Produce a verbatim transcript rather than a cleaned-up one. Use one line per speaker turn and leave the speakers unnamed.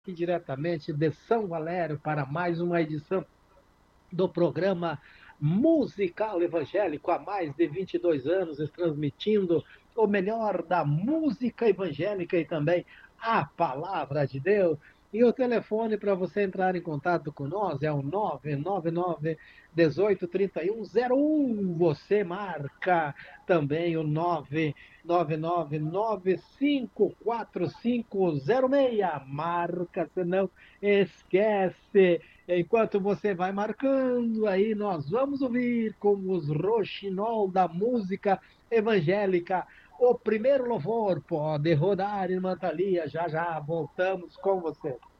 E diretamente de São Valério para mais uma edição do programa Musical Evangélico, há mais de vinte e dois anos, transmitindo o melhor da música evangélica e também a palavra de Deus. E o telefone para você entrar em contato com nós é o nove nove nove, um oito três um, zero um. Você marca também o nove nove nove, nove cinco quatro cinco zero seis. Marca, senão esquece. Enquanto você vai marcando, aí nós vamos ouvir com os roxinol da música evangélica. O primeiro louvor pode rodar, irmã Thalia. Já já voltamos com você.